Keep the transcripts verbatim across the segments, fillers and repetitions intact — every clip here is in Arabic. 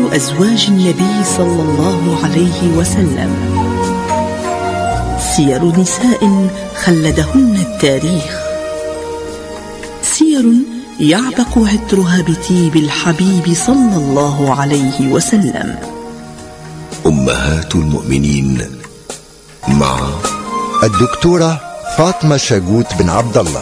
أفضل أزواج النبي صلى الله عليه وسلم، سير نساء خلدهن التاريخ، سير يعبق عطرها بطيب الحبيب صلى الله عليه وسلم. أمهات المؤمنين مع الدكتورة فاطمة شاقوت بن عبد الله.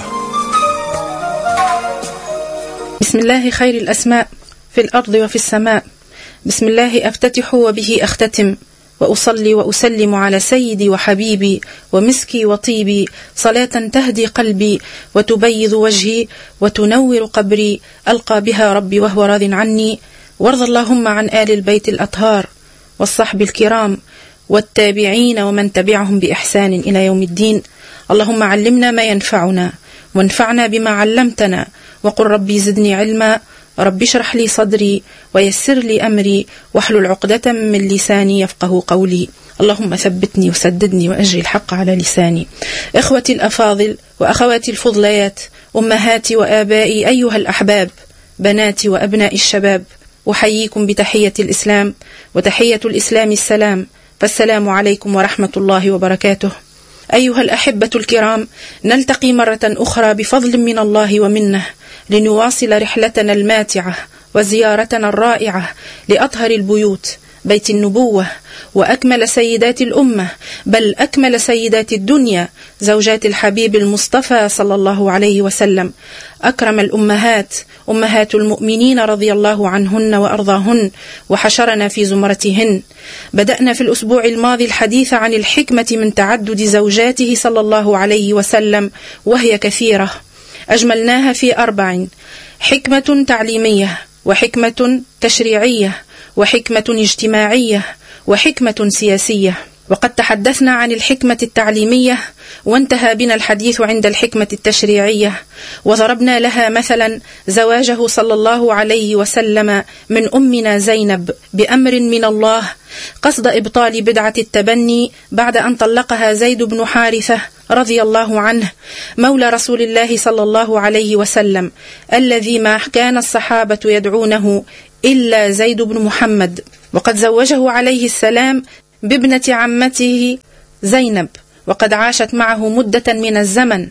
بسم الله خير الأسماء في الأرض وفي السماء، بسم الله أفتتح وبه أختتم، وأصلي وأسلم على سيدي وحبيبي ومسكي وطيبي، صلاة تهدي قلبي وتبيض وجهي وتنور قبري، ألقى بها ربي وهو راض عني. وارض اللهم عن آل البيت الأطهار والصحب الكرام والتابعين ومن تبعهم بإحسان إلى يوم الدين. اللهم علمنا ما ينفعنا وانفعنا بما علمتنا، وقل ربي زدني علما، ربي اشرح لي صدري ويسر لي أمري واحلل عقدة من لساني يفقه قولي. اللهم ثبتني وسددني وأجري الحق على لساني. إخوتي الأفاضل وأخواتي الفضليات، أمهاتي وآبائي أيها الأحباب، بناتي وأبناء الشباب، أحييكم بتحية الإسلام، وتحية الإسلام السلام، فالسلام عليكم ورحمة الله وبركاته. أيها الأحبة الكرام، نلتقي مرة أخرى بفضل من الله ومنه لنواصل رحلتنا الماتعة وزيارتنا الرائعة لأطهر البيوت، بيت النبوة وأكمل سيدات الأمة، بل أكمل سيدات الدنيا، زوجات الحبيب المصطفى صلى الله عليه وسلم، أكرم الأمهات، أمهات المؤمنين رضي الله عنهن وأرضاهن، وحشرنا في زمرتهن. بدأنا في الأسبوع الماضي الحديث عن الحكمة من تعدد زوجاته صلى الله عليه وسلم، وهي كثيرة، أجملناها في أربع: حكمة تعليمية، وحكمة تشريعية، وحكمة اجتماعية، وحكمة سياسية. وقد تحدثنا عن الحكمة التعليمية، وانتهى بنا الحديث عند الحكمة التشريعية، وضربنا لها مثلا زواجه صلى الله عليه وسلم من أمنا زينب بأمر من الله، قصد إبطال بدعة التبني بعد أن طلقها زيد بن حارثة رضي الله عنه مولى رسول الله صلى الله عليه وسلم، الذي ما كان الصحابة يدعونه إلا زيد بن محمد. وقد زوجه عليه السلام بابنة عمته زينب، وقد عاشت معه مدة من الزمن،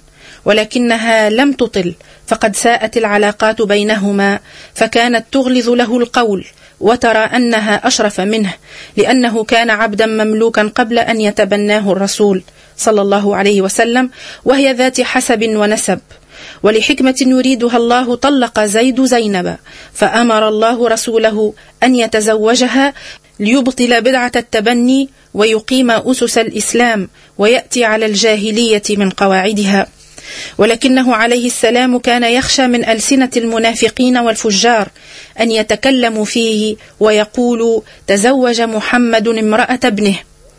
ولكنها لم تطل، فقد ساءت العلاقات بينهما، فكانت تغلظ له القول وترى أنها أشرف منه، لأنه كان عبدا مملوكا قبل أن يتبناه الرسول صلى الله عليه وسلم، وهي ذات حسب ونسب. ولحكمة يريدها الله طلق زيد زينب، فأمر الله رسوله أن يتزوجها ليبطل بدعة التبني ويقيم أسس الإسلام ويأتي على الجاهلية من قواعدها. ولكنه عليه السلام كان يخشى من ألسنة المنافقين والفجار أن يتكلموا فيه ويقولوا تزوج محمد امرأة ابنه،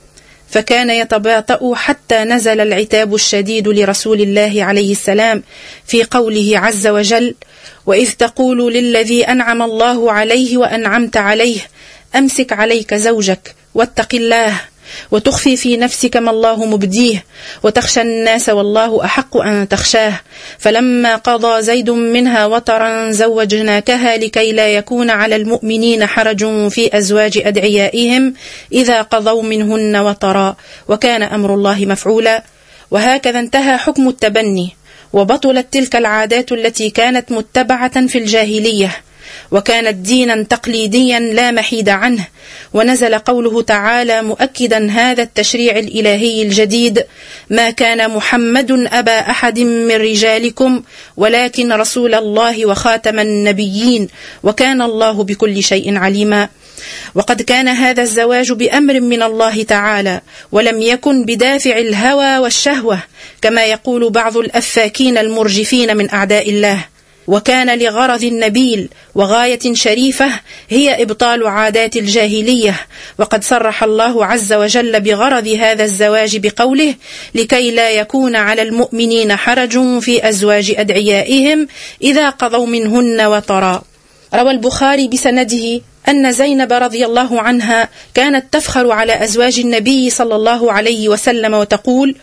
فكان يتباطأ حتى نزل العتاب الشديد لرسول الله عليه السلام في قوله عز وجل: وإذ تقول للذي أنعم الله عليه وأنعمت عليه أمسك عليك زوجك واتق الله وتخفي في نفسك ما الله مبديه وتخشى الناس والله أحق أن تخشاه، فلما قضى زيد منها وطرا زوجناكها لكي لا يكون على المؤمنين حرج في أزواج أدعيائهم إذا قضوا منهن وطرا وكان أمر الله مفعولا. وهكذا انتهى حكم التبني، وبطلت تلك العادات التي كانت متبعة في الجاهلية، وكانت دينا تقليديا لا محيد عنه. ونزل قوله تعالى مؤكدا هذا التشريع الإلهي الجديد: ما كان محمد أبا أحد من رجالكم ولكن رسول الله وخاتم النبيين وكان الله بكل شيء عليما. وقد كان هذا الزواج بأمر من الله تعالى، ولم يكن بدافع الهوى والشهوة كما يقول بعض الأفاكين المرجفين من أعداء الله، وكان لغرض نبيل وغاية شريفة هي إبطال عادات الجاهلية. وقد صرح الله عز وجل بغرض هذا الزواج بقوله: لكي لا يكون على المؤمنين حرج في أزواج أدعيائهم إذا قضوا منهن وطرا. روى البخاري بسنده أن زينب رضي الله عنها كانت تفخر على أزواج النبي صلى الله عليه وسلم وتقول: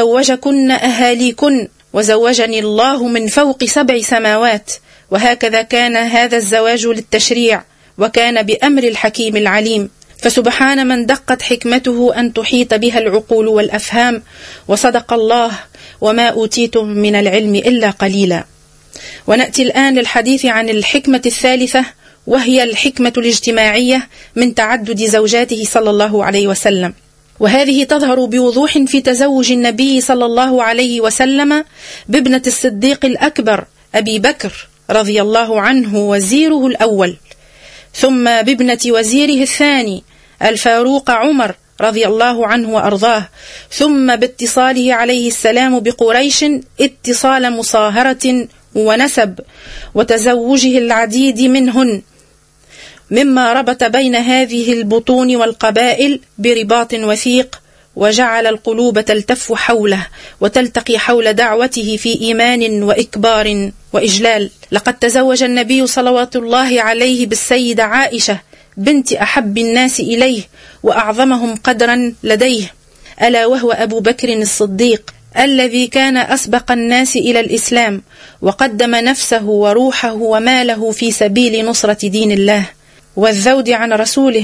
زوجكن أهاليكن وزوجني الله من فوق سبع سماوات. وهكذا كان هذا الزواج للتشريع، وكان بأمر الحكيم العليم. فسبحان من دقت حكمته أن تحيط بها العقول والأفهام. وصدق الله: وما أوتيتم من العلم إلا قليلا. ونأتي الآن للحديث عن الحكمة الثالثة، وهي الحكمة الاجتماعية من تعدد زوجاته صلى الله عليه وسلم. وهذه تظهر بوضوح في تزوج النبي صلى الله عليه وسلم بابنة الصديق الأكبر أبي بكر رضي الله عنه وزيره الأول، ثم بابنة وزيره الثاني الفاروق عمر رضي الله عنه وأرضاه، ثم باتصاله عليه السلام بقريش اتصال مصاهرة ونسب، وتزوجه العديد منهن، مما ربط بين هذه البطون والقبائل برباط وثيق، وجعل القلوب تلتف حوله وتلتقي حول دعوته في إيمان وإكبار وإجلال. لقد تزوج النبي صلوات الله عليه بالسيدة عائشة بنت أحب الناس إليه وأعظمهم قدرا لديه، ألا وهو أبو بكر الصديق الذي كان أسبق الناس إلى الإسلام، وقدم نفسه وروحه وماله في سبيل نصرة دين الله والذود عن رسوله،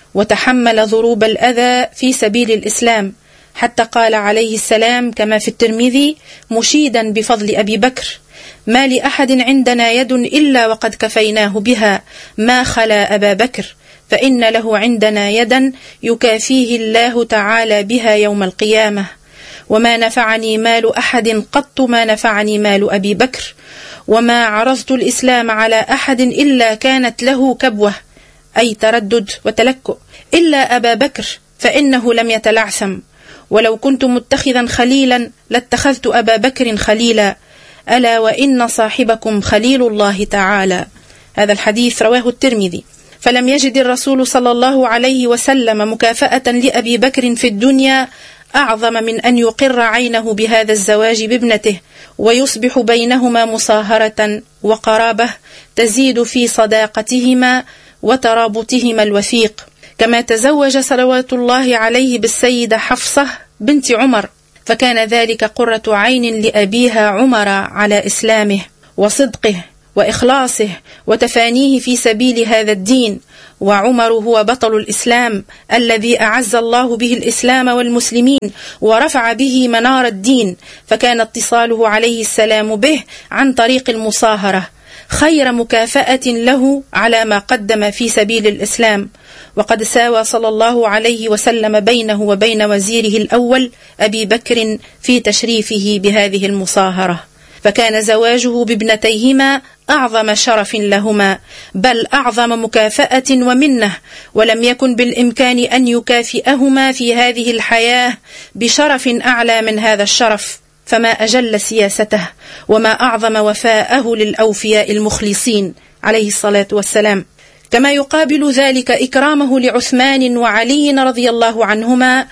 وتحمل ضروب الأذى في سبيل الإسلام، حتى قال عليه السلام كما في الترمذي مشيدا بفضل أبي بكر: ما لأحد عندنا يد إلا وقد كفيناه بها ما خلا أبا بكر، فإن له عندنا يدا يكافيه الله تعالى بها يوم القيامة، وما نفعني مال أحد قط ما نفعني مال أبي بكر، وما عرضت الإسلام على أحد إلا كانت له كبوة، أي تردد وتلكؤ، إلا أبا بكر فإنه لم يتلعثم، ولو كنت متخذا خليلا لاتخذت أبا بكر خليلا، ألا وإن صاحبكم خليل الله تعالى. هذا الحديث رواه الترمذي. فلم يجد الرسول صلى الله عليه وسلم مكافأة لأبي بكر في الدنيا أعظم من أن يقر عينه بهذا الزواج بابنته، ويصبح بينهما مصاهرة وقرابة تزيد في صداقتهما وترابطهما الوثيق. كما تزوج صلوات الله عليه بالسيدة حفصة بنت عمر، فكان ذلك قرة عين لأبيها عمر على إسلامه وصدقه وإخلاصه وتفانيه في سبيل هذا الدين. وعمر هو بطل الإسلام الذي أعز الله به الإسلام والمسلمين ورفع به منار الدين، فكان اتصاله عليه السلام به عن طريق المصاهرة خير مكافأة له على ما قدم في سبيل الإسلام. وقد ساوى صلى الله عليه وسلم بينه وبين وزيره الأول أبي بكر في تشريفه بهذه المصاهرة، فكان زواجه بابنتيهما أعظم شرف لهما، بل أعظم مكافأة ومنة، ولم يكن بالإمكان أن يكافئهما في هذه الحياة بشرف أعلى من هذا الشرف، فما أجل سياسته وما أعظم وفاءه للأوفياء المخلصين عليه الصلاة والسلام. كما يقابل ذلك إكرامه لعثمان وعلي رضي الله عنهما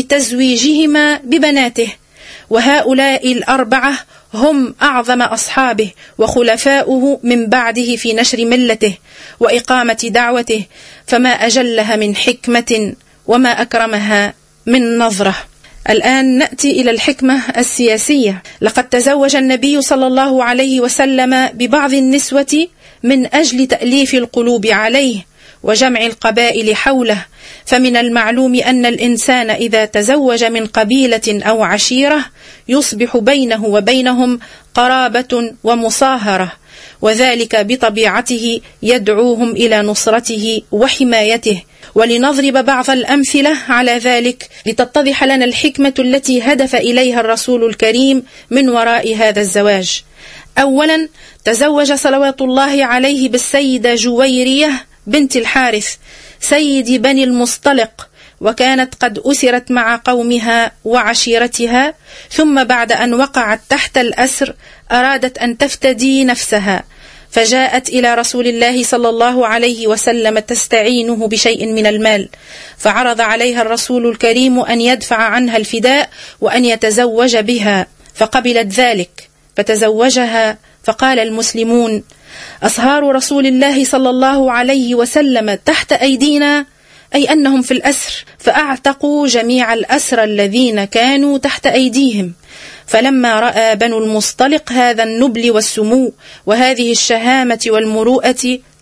بتزويجهما ببناته، وهؤلاء الأربعة هم أعظم أصحابه وخلفاؤه من بعده في نشر ملته وإقامة دعوته، فما أجلها من حكمة وما أكرمها من نظرة. الآن نأتي إلى الحكمة السياسية. لقد تزوج النبي صلى الله عليه وسلم ببعض النسوة من أجل تأليف القلوب عليه وجمع القبائل حوله، فمن المعلوم أن الإنسان إذا تزوج من قبيلة أو عشيرة يصبح بينه وبينهم قرابة ومصاهرة، وذلك بطبيعته يدعوهم إلى نصرته وحمايته. ولنضرب بعض الأمثلة على ذلك لتتضح لنا الحكمة التي هدف إليها الرسول الكريم من وراء هذا الزواج. أولا، تزوج صلوات الله عليه بالسيدة جويرية بنت الحارث سيد بني المصطلق، وكانت قد أسرت مع قومها وعشيرتها، ثم بعد أن وقعت تحت الأسر أرادت أن تفتدي نفسها، فجاءت إلى رسول الله صلى الله عليه وسلم تستعينه بشيء من المال، فعرض عليها الرسول الكريم أن يدفع عنها الفداء وأن يتزوج بها، فقبلت ذلك فتزوجها. فقال المسلمون: أصهار رسول الله صلى الله عليه وسلم تحت أيدينا، أي أنهم في الأسر، فأعتقوا جميع الأسر الذين كانوا تحت أيديهم. فلما رأى بنو المصطلق هذا النبل والسمو وهذه الشهامة والمروءة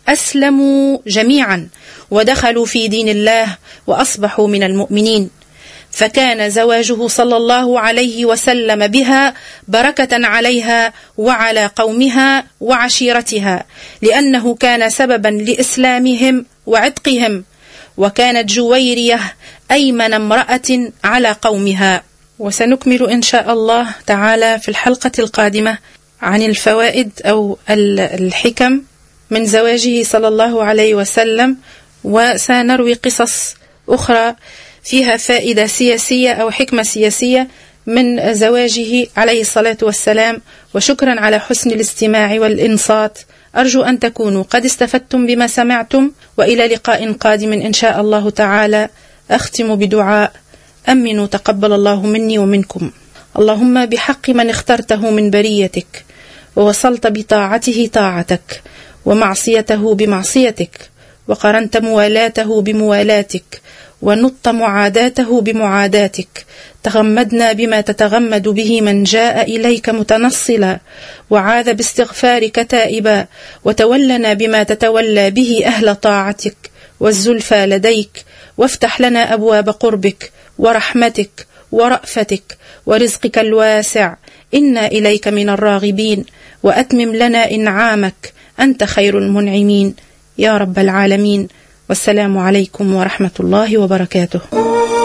أسلموا جميعا ودخلوا في دين الله وأصبحوا من المؤمنين. فكان زواجه صلى الله عليه وسلم بها بركة عليها وعلى قومها وعشيرتها، لأنه كان سببا لإسلامهم وعتقهم، وكانت جويرية أيمن امرأة على قومها. وسنكمل إن شاء الله تعالى في الحلقة القادمة عن الفوائد أو الحكم من زواجه صلى الله عليه وسلم، وسنروي قصص أخرى فيها فائدة سياسية أو حكمة سياسية من زواجه عليه الصلاة والسلام. وشكرا على حسن الاستماع والإنصات، أرجو أن تكونوا قد استفدتم بما سمعتم، وإلى لقاء قادم إن شاء الله تعالى. أختم بدعاء: أمنوا تقبل الله مني ومنكم. اللهم بحق من اخترته من بريتك ووصلت بطاعته طاعتك ومعصيته بمعصيتك، وقرنت موالاته بموالاتك ونط معاداته بمعاداتك، تغمدنا بما تتغمد به من جاء إليك متنصلا وعاذ باستغفارك تائبا، وتولنا بما تتولى به أهل طاعتك والزلفى لديك، وافتح لنا أبواب قربك ورحمتك ورأفتك ورزقك الواسع، إنا إليك من الراغبين، وأتمم لنا إنعامك، أنت خير المنعمين يا رب العالمين. والسلام عليكم ورحمة الله وبركاته.